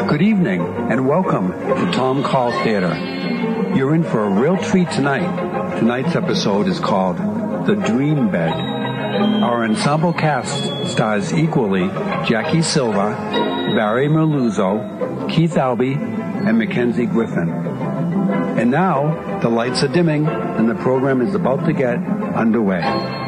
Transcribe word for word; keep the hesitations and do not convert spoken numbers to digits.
Good evening and welcome to Tom Call Theater. You're in for a real treat tonight. Tonight's episode is called The Dream Bed. Our ensemble cast stars equally Jackie Silva, Barry Merluzzo, Keith Albee, and Mackenzie Griffin. And now, the lights are dimming and the program is about to get underway.